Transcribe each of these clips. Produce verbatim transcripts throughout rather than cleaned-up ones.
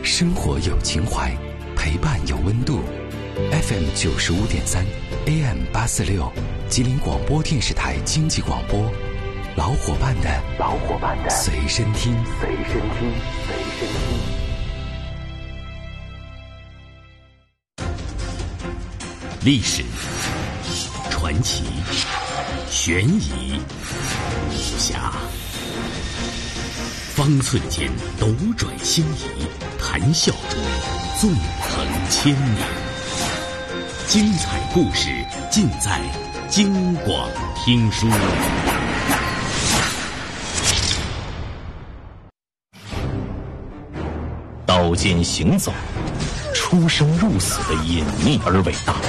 生活有情怀，陪伴有温度。F M 九十五点三 A M 八四六，吉林广播电视台经济广播，老伙伴的老伙伴的随身听，随身听，随身听。 历史、传奇、悬疑、武侠，方寸间斗转星移，谈笑中纵横千年。精彩故事尽在京广听书。刀尖行走，出生入死的隐秘而伟大。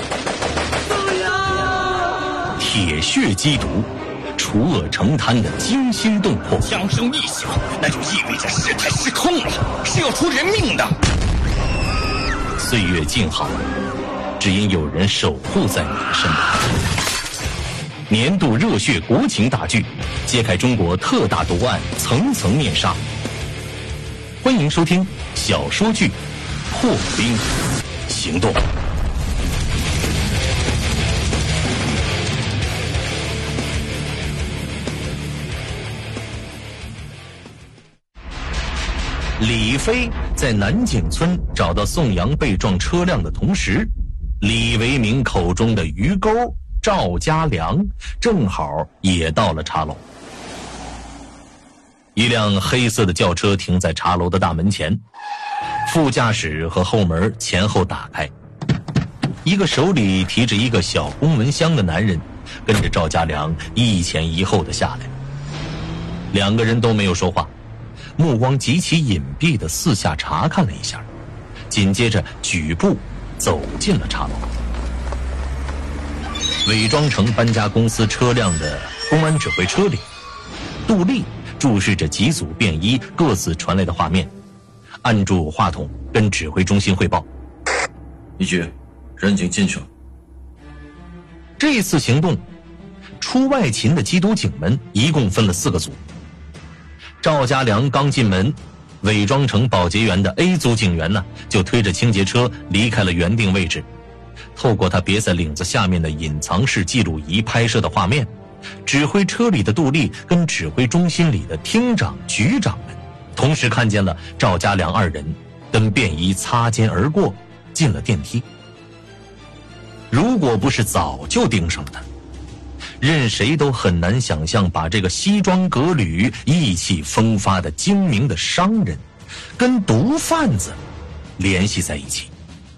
铁血缉毒，除恶成滩的惊心动魄。 枪声一响，那就意味着事态失控了，是要出人命的。 岁月静好，只因有人守护在你的身旁。年度热血国情大剧，揭开中国特大毒案层层面纱。欢迎收听小说剧《破冰行动》。李飞在南井村找到宋阳被撞车辆的同时，李维明口中的鱼钩赵家良正好也到了茶楼。一辆黑色的轿车停在茶楼的大门前，副驾驶和后门前后打开，一个手里提着一个小公文箱的男人跟着赵家良一前一后的下来。两个人都没有说话，目光极其隐蔽地四下查看了一下，紧接着举步走进了茶楼。伪装成搬家公司车辆的公安指挥车里，杜丽注视着几组便衣各自传来的画面，按住话筒跟指挥中心汇报。 一局，人已经进去了。 这次行动，出外勤的缉毒警们一共分了四个组。赵家良刚进门，伪装成保洁员的 A 组警员呢，就推着清洁车离开了原定位置。透过他别在领子下面的隐藏式记录仪拍摄的画面，指挥车里的杜丽跟指挥中心里的厅长、局长们同时看见了赵家良二人跟便衣擦肩而过，进了电梯。如果不是早就盯上了他，任谁都很难想象把这个西装革履、意气风发的精明的商人跟毒贩子联系在一起。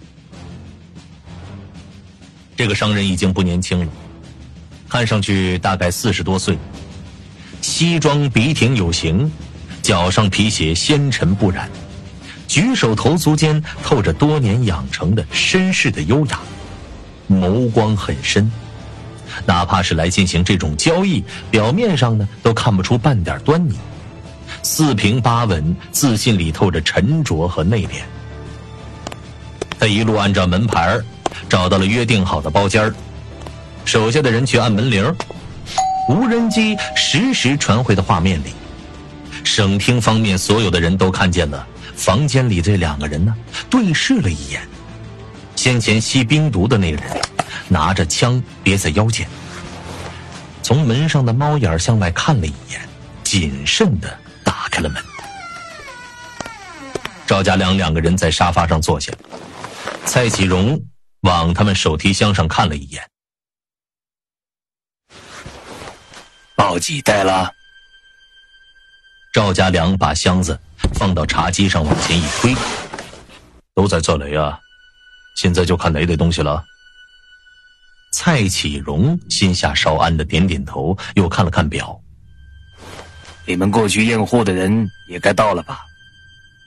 这个商人已经不年轻了，看上去大概四十多岁，西装笔挺有型，脚上皮鞋纤尘不染，举手投足间透着多年养成的绅士的优雅，眸光很深，哪怕是来进行这种交易，表面上呢都看不出半点端倪，四平八稳，自信里透着沉着和内敛。他一路按照门牌找到了约定好的包间，手下的人去按门铃，无人机实时传回的画面里，省厅方面所有的人都看见了房间里这两个人呢对视了一眼。先前吸冰毒的那个人拿着枪别在腰间，从门上的猫眼向外看了一眼，谨慎地打开了门。赵家良两个人在沙发上坐下，蔡启荣往他们手提箱上看了一眼。 报几袋了？ 赵家良把箱子放到茶几上往前一推，都在这里啊，现在就看哪类东西了。蔡启荣心下稍安的点点头，又看了看表。 你们过去验货的人也该到了吧？